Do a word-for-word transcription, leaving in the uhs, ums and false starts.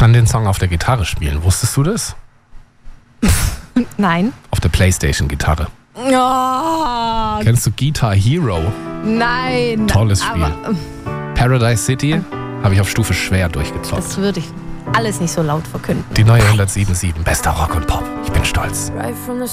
kann den Song auf der Gitarre spielen. Wusstest du das? Nein. Auf der PlayStation-Gitarre. Oh, Kennst du Guitar Hero? nein. Tolles Spiel. Aber Paradise City habe ich auf Stufe schwer durchgezockt. das würde ich alles nicht so laut verkünden. Die neue hundertsieben Komma sieben, bester Rock und Pop. Ich bin stolz. Right from the